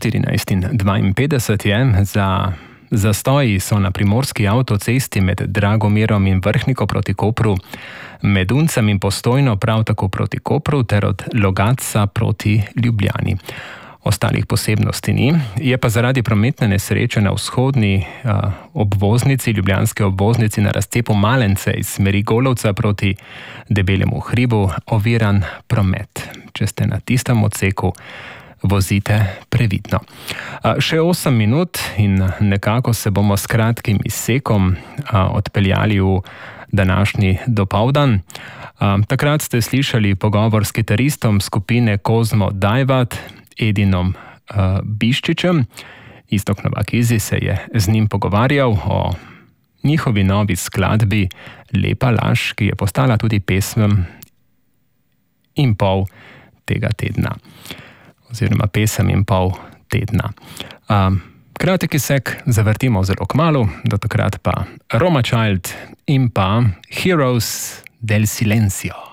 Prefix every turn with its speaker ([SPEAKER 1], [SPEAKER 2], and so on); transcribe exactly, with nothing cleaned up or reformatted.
[SPEAKER 1] štirinajst in dvainpetdeset je, za zastoji so na primorski avtocesti med Dragomirom in Vrhniko proti Kopru, med Uncem in Postojno prav tako proti Kopru ter od Logatca proti Ljubljani. Ostalih posebnosti ni, je pa zaradi prometne nesreče na vzhodni uh, obvoznici, ljubljanske obvoznici na razcepu Malence iz smeri Golovca proti Debelemu hribu oviran promet. Če ste na tistem odseku, vozite previdno. Uh, še osem minut in nekako se bomo s kratkim izsekom uh, odpeljali v današnji dopoldan. Uh, takrat ste slišali pogovor s kitaristom skupine Kozmo Dajvat, Edinom uh, Biščičem. Iztok Novakizi se je z njim pogovarjal o njihovi novi skladbi Lepa laž, ki je postala tudi pesem in pol tega tedna. Oziroma pesem in pol tedna. Um, kratek izsek zavrtimo zelo kmalu, do takrat pa Roma Child in pa Heroes del Silencio.